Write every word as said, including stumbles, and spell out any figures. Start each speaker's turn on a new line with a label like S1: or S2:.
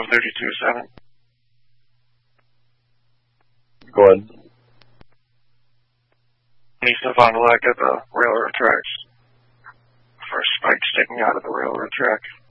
S1: thirty-two seven.
S2: Go ahead.
S1: East of Fond du Lac at the railroad tracks. First spike sticking out of the railroad track.